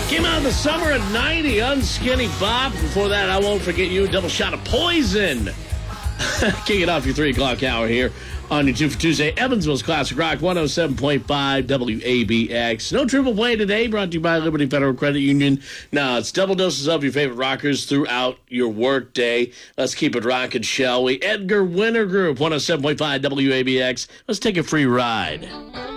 Came out in the summer of 90, Unskinny Bop. Before that, I Won't Forget You, Double Shot of Poison. Kicking off your 3 o'clock hour here on your 2 for Tuesday. Evansville's Classic Rock, 107.5 WABX. No triple play today, brought to you by Liberty Federal Credit Union. Now, it's double doses of your favorite rockers throughout your work day. Let's keep it rocking, shall we? Edgar Winter Group, 107.5 WABX. Let's take a free ride.